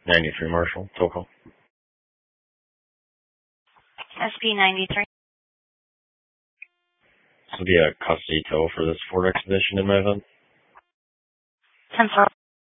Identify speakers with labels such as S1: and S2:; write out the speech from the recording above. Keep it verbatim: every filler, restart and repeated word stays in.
S1: ninety-three Marshall, tow call.
S2: S P ninety-three.
S1: This will be a custody tow for this Ford Expedition in my event.
S2: ten four.